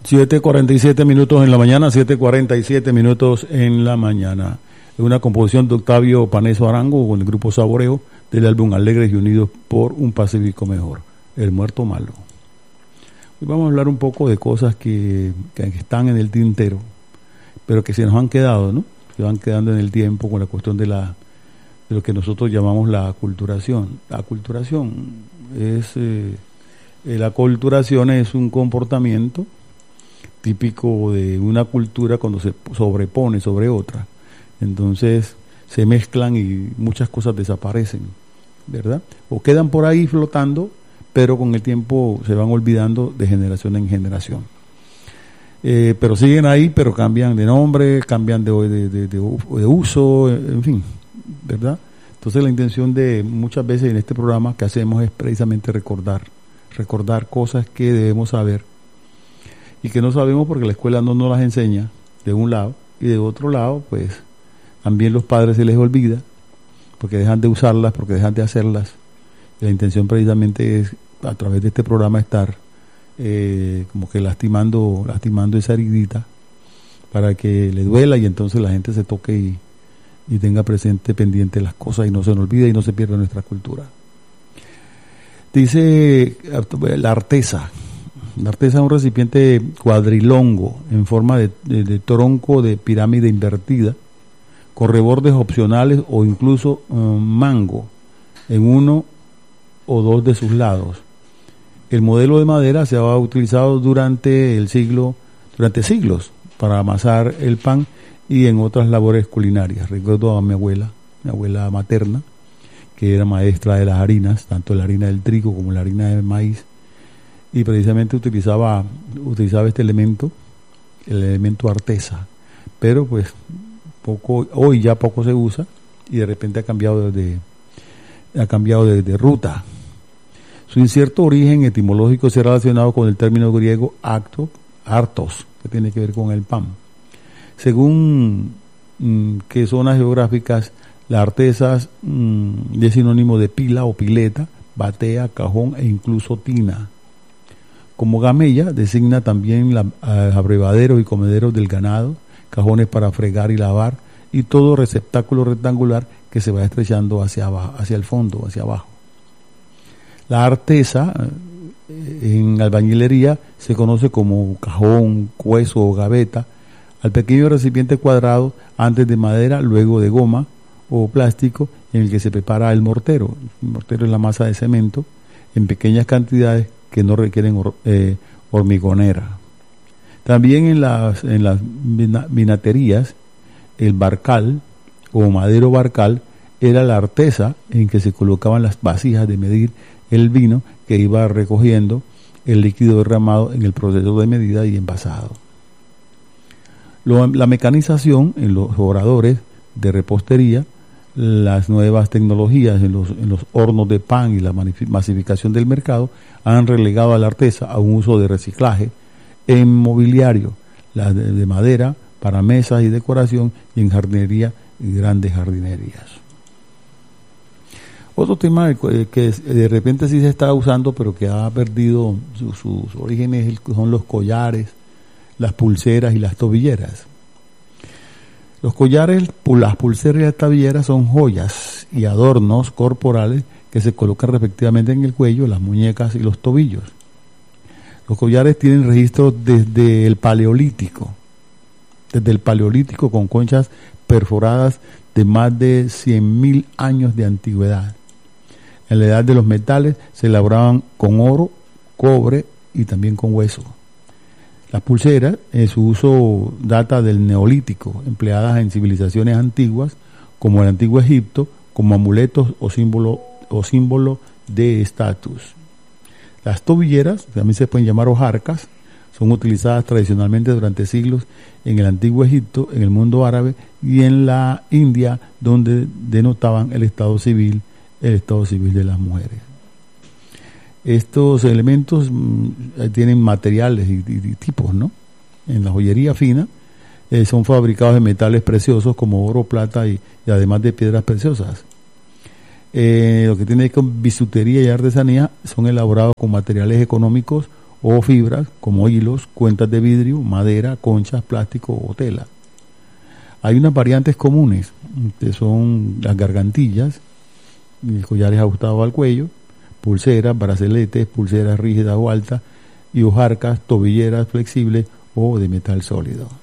7:47 minutos en la mañana, 7:47 minutos en la mañana. Es una composición de Octavio Paneso Arango con el grupo Saboreo del álbum Alegres y Unidos por un Pacífico Mejor, El Muerto Malo. Hoy vamos a hablar un poco de cosas que están en el tintero, pero que se nos han quedado, ¿no? Que van quedando en el tiempo con la cuestión de lo que nosotros llamamos la aculturación. La aculturación es un comportamiento típico de una cultura cuando se sobrepone sobre otra. Entonces se mezclan y muchas cosas desaparecen, ¿verdad? O quedan por ahí flotando, pero con el tiempo se van olvidando de generación en generación. Pero siguen ahí, pero cambian de nombre, cambian de uso, en fin, ¿verdad? Entonces la intención de muchas veces en este programa que hacemos es precisamente recordar cosas que debemos saber y que no sabemos porque la escuela no nos las enseña, de un lado, y de otro lado, pues también los padres se les olvida porque dejan de usarlas, porque dejan de hacerlas. Y la intención precisamente es a través de este programa estar como que lastimando esa heridita para que le duela y entonces la gente se toque y tenga presente, pendiente las cosas y no se nos olvide y no se pierda nuestra cultura. Dice la artesa. La artesa es un recipiente cuadrilongo en forma de tronco de pirámide invertida, con rebordes opcionales o incluso mango en uno o dos de sus lados. El modelo de madera se ha utilizado durante siglos para amasar el pan y en otras labores culinarias. Recuerdo a mi abuela materna, que era maestra de las harinas, tanto la harina del trigo como la harina de maíz, y precisamente utilizaba este elemento, el elemento artesa, pero pues hoy ya poco se usa y de repente ha cambiado de ruta. Su incierto origen etimológico se ha relacionado con el término griego artos, que tiene que ver con el pan. Según qué zonas geográficas, la artesa es sinónimo de pila o pileta, batea, cajón e incluso tina. Como gamella designa también abrevaderos y comederos del ganado, cajones para fregar y lavar y todo receptáculo rectangular que se va estrechando hacia el fondo, hacia abajo. La artesa en albañilería se conoce como cajón, cueso o gaveta, al pequeño recipiente cuadrado antes de madera, luego de goma o plástico en el que se prepara el mortero. El mortero es la masa de cemento en pequeñas cantidades que no requieren hormigonera. También en las vinaterías, el barcal o madero barcal era la artesa en que se colocaban las vasijas de medir el vino que iba recogiendo el líquido derramado en el proceso de medida y envasado. La mecanización en los obradores de repostería, las nuevas tecnologías en los hornos de pan y la masificación del mercado han relegado a la artesa a un uso de reciclaje en mobiliario, la de madera para mesas y decoración y en jardinería y grandes jardinerías. Otro tema que de repente sí se está usando pero que ha perdido sus orígenes son los collares, las pulseras y las tobilleras. Los collares, las pulseras y las tobilleras son joyas y adornos corporales que se colocan respectivamente en el cuello, las muñecas y los tobillos. Los collares tienen registro desde el Paleolítico con conchas perforadas de más de 100.000 años de antigüedad. En la edad de los metales se elaboraban con oro, cobre y también con hueso. Las pulseras, su uso data del Neolítico, empleadas en civilizaciones antiguas, como el antiguo Egipto, como amuletos o símbolo de estatus. Las tobilleras, también se pueden llamar hojarcas, son utilizadas tradicionalmente durante siglos en el antiguo Egipto, en el mundo árabe y en la India, donde denotaban el estado civil de las mujeres. Estos elementos tienen materiales y tipos, ¿no? En la joyería fina son fabricados de metales preciosos como oro, plata y además de piedras preciosas. Lo que tiene que ver con bisutería y artesanía son elaborados con materiales económicos o fibras como hilos, cuentas de vidrio, madera, conchas, plástico o tela. Hay unas variantes comunes, que son las gargantillas, collares ajustados al cuello, pulseras, brazaletes, pulseras rígidas o altas, y hojarcas, tobilleras flexibles o de metal sólido.